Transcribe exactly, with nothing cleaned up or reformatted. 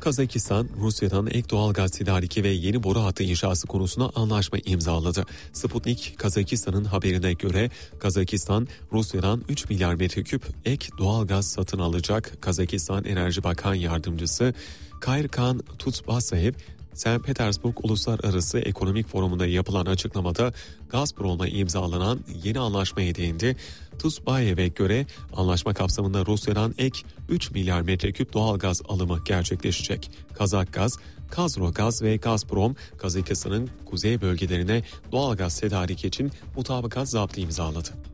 Kazakistan, Rusya'dan ek doğalgaz tedariki ve yeni boru hattı inşası konusunda anlaşma imzaladı. Sputnik, Kazakistan'ın haberine göre Kazakistan, Rusya'dan üç milyar metreküp ek doğalgaz satın alacak. Kazakistan Enerji Bakan Yardımcısı Kayrkan Tutbasayev, Sankt Petersburg Uluslararası Ekonomik Forumu'nda yapılan açıklamada Gazprom'la imzalanan yeni anlaşmaya değindi. Tuzbayev'e göre anlaşma kapsamında Rusya'dan ek üç milyar metreküp doğalgaz alımı gerçekleşecek. Kazakgaz, Kazrogaz ve Gazprom, Kazakistan'ın kuzey bölgelerine doğalgaz tedariki için mutabakat zaptı imzaladı.